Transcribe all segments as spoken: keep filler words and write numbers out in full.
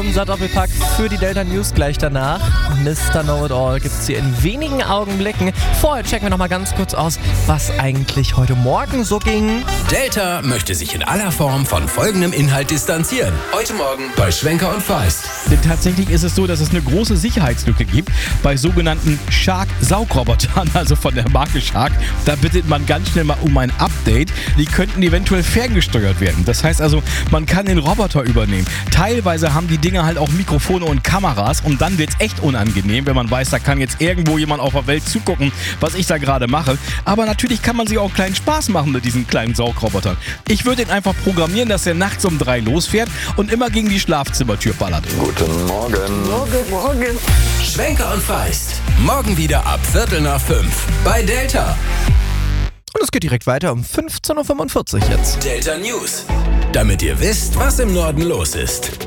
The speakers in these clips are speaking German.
Unser Doppelpack für die Delta News gleich danach. Mister Know-it-all gibt's hier in wenigen Augenblicken. Vorher checken wir noch mal ganz kurz aus, was eigentlich heute Morgen so ging. Delta möchte sich in aller Form von folgendem Inhalt distanzieren. Heute Morgen bei Schwenker und Feist. Denn tatsächlich ist es so, dass es eine große Sicherheitslücke gibt bei sogenannten Shark-Saugrobotern, also von der Marke Shark. Da bittet man ganz schnell mal um ein Update. Die könnten eventuell ferngesteuert werden. Das heißt also, man kann den Roboter übernehmen. Teilweise haben die Dinger halt auch Mikrofone und Kameras und dann wird's echt unangenehm, wenn man weiß, da kann jetzt irgendwo jemand auf der Welt zugucken, was ich da gerade mache. Aber natürlich kann man sich auch einen kleinen Spaß machen mit diesen kleinen Saugrobotern. Ich würde ihn einfach programmieren, dass er nachts um drei losfährt und immer gegen die Schlafzimmertür ballert. Guten Morgen. Morgen, morgen. Schwenker und Feist. Morgen wieder ab Viertel nach fünf bei Delta. Und es geht direkt weiter um fünfzehn Uhr fünfundvierzig jetzt. Delta News. Damit ihr wisst, was im Norden los ist.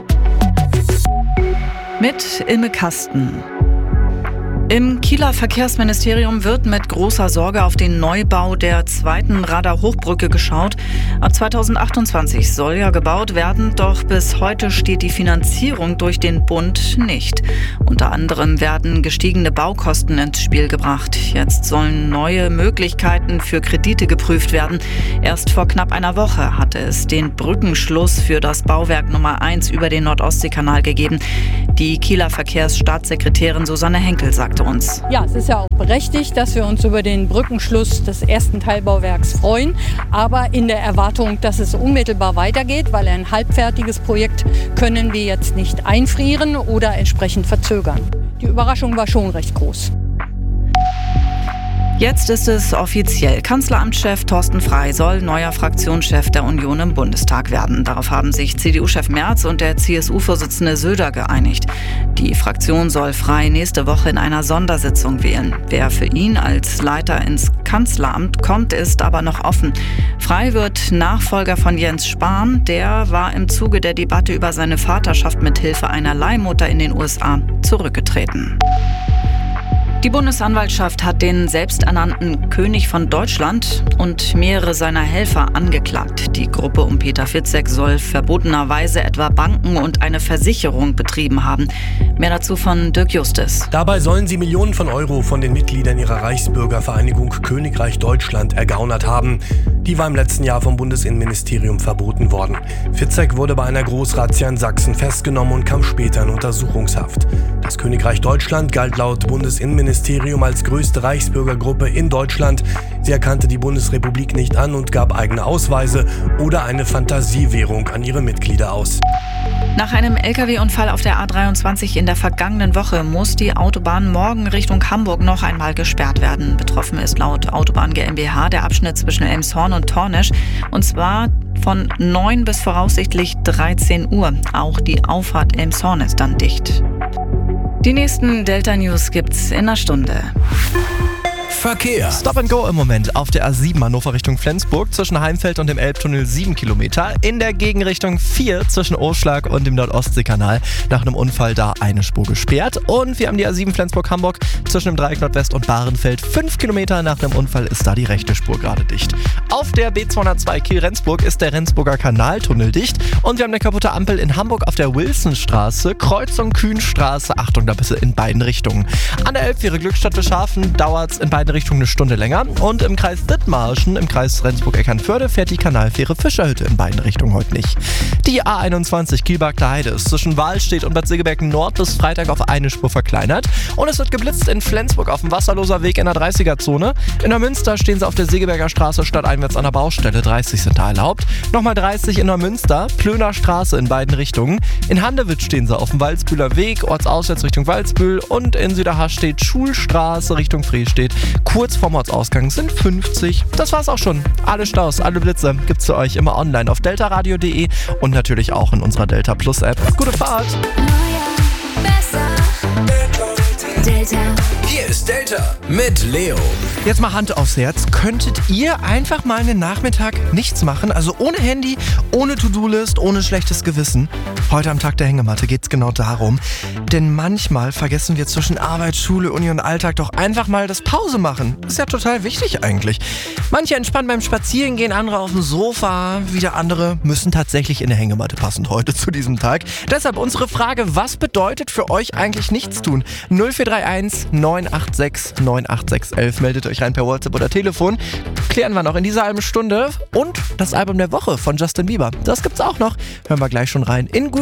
Mit Ilme Kasten. Im Kieler Verkehrsministerium wird mit großer Sorge auf den Neubau der zweiten Radar-Hochbrücke geschaut. Ab zweitausendachtundzwanzig soll ja gebaut werden, doch bis heute steht die Finanzierung durch den Bund nicht. Unter anderem werden gestiegene Baukosten ins Spiel gebracht. Jetzt sollen neue Möglichkeiten für Kredite geprüft werden. Erst vor knapp einer Woche hatte es den Brückenschluss für das Bauwerk Nummer eins über den Nord-Ostsee-Kanal gegeben. Die Kieler Verkehrsstaatssekretärin Susanne Henkel sagte uns. Ja, es ist ja auch berechtigt, dass wir uns über den Brückenschluss des ersten Teilbauwerks freuen, aber in der Erwartung, dass es unmittelbar weitergeht, weil ein halbfertiges Projekt können wir jetzt nicht einfrieren oder entsprechend verzögern. Die Überraschung war schon recht groß. Jetzt ist es offiziell. Kanzleramtschef Thorsten Frey soll neuer Fraktionschef der Union im Bundestag werden. Darauf haben sich C D U-Chef Merz und der C S U-Vorsitzende Söder geeinigt. Die Fraktion soll Frey nächste Woche in einer Sondersitzung wählen. Wer für ihn als Leiter ins Kanzleramt kommt, ist aber noch offen. Frey wird Nachfolger von Jens Spahn. Der war im Zuge der Debatte über seine Vaterschaft mit Hilfe einer Leihmutter in den U S A zurückgetreten. Die Bundesanwaltschaft hat den selbsternannten König von Deutschland und mehrere seiner Helfer angeklagt. Die Gruppe um Peter Fitzek soll verbotenerweise etwa Banken und eine Versicherung betrieben haben. Mehr dazu von Dirk Justus. Dabei sollen sie Millionen von Euro von den Mitgliedern ihrer Reichsbürgervereinigung Königreich Deutschland ergaunert haben. Die war im letzten Jahr vom Bundesinnenministerium verboten worden. Fitzek wurde bei einer Großrazzia in Sachsen festgenommen und kam später in Untersuchungshaft. Das Königreich Deutschland galt laut Bundesinnenministerium als größte Reichsbürgergruppe in Deutschland. Sie erkannte die Bundesrepublik nicht an und gab eigene Ausweise oder eine Fantasiewährung an ihre Mitglieder aus. Nach einem L K W-Unfall auf der A dreiundzwanzig in der vergangenen Woche muss die Autobahn morgen Richtung Hamburg noch einmal gesperrt werden. Betroffen ist laut Autobahn GmbH der Abschnitt zwischen Elmshorn und Tornisch, und zwar von neun bis voraussichtlich dreizehn Uhr. Auch die Auffahrt Elmshorn ist dann dicht. Die nächsten Delta News gibt's in einer Stunde. Verkehr. Stop and go im Moment auf der A sieben Hannover Richtung Flensburg zwischen Heimfeld und dem Elbtunnel sieben Kilometer. In der Gegenrichtung vier zwischen Oschlag und dem Nord-Ostsee-Kanal. Nach einem Unfall da eine Spur gesperrt. Und wir haben die A sieben Flensburg-Hamburg zwischen dem Dreieck Nordwest und Bahrenfeld. fünf Kilometer nach einem Unfall ist da die rechte Spur gerade dicht. Auf der B zweihundertzwei Kiel-Rendsburg ist der Rendsburger Kanaltunnel dicht. Und wir haben eine kaputte Ampel in Hamburg auf der Wilsonstraße. Kreuzung Kühnstraße. Achtung, da bitte in beiden Richtungen. An der Elbfähre Glückstadt-Bischhafen dauert es in beiden Richtung eine Stunde länger. Und im Kreis Dithmarschen, im Kreis Rendsburg-Eckernförde, fährt die Kanalfähre Fischerhütte in beiden Richtungen heute nicht. Die A einundzwanzig Kielbarkter Heide ist zwischen Wahlstedt und Bad Segeberg Nord bis Freitag auf eine Spur verkleinert. Und es wird geblitzt in Flensburg auf dem Wasserloser Weg in der dreißiger-Zone. In Neumünster stehen sie auf der Segeberger Straße stadteinwärts an der Baustelle. dreißig sind da erlaubt. Nochmal dreißig in Neumünster, Plöner Straße in beiden Richtungen. In Handewitt stehen sie auf dem Waldsbühler Weg, ortsauswärts Richtung Waldsbühl. Und in Süderhasch steht Schulstraße Richtung Frestedt. Kurz vorm Ortsausgang sind fünfzig. Das war's auch schon. Alle Staus, alle Blitze gibt's für euch immer online auf deltaradio punkt de und natürlich auch in unserer Delta Plus App. Gute Fahrt! Neuer, besser. Delta. Hier ist Delta mit Leo. Jetzt mal Hand aufs Herz. Könntet ihr einfach mal einen Nachmittag nichts machen? Also ohne Handy, ohne To-Do-List, ohne schlechtes Gewissen? Heute am Tag der Hängematte geht es genau darum. Denn manchmal vergessen wir zwischen Arbeit, Schule, Uni und Alltag doch einfach mal das Pause machen. Ist ja total wichtig eigentlich. Manche entspannen beim Spazierengehen, andere auf dem Sofa. Wieder andere müssen tatsächlich in der Hängematte passend heute zu diesem Tag. Deshalb unsere Frage, was bedeutet für euch eigentlich nichts tun? null vier drei eins neun acht sechs neun acht sechs eins eins. Meldet euch rein per WhatsApp oder Telefon. Klären wir noch in dieser halben Stunde. Und das Album der Woche von Justin Bieber. Das gibt's auch noch. Hören wir gleich schon rein in Gut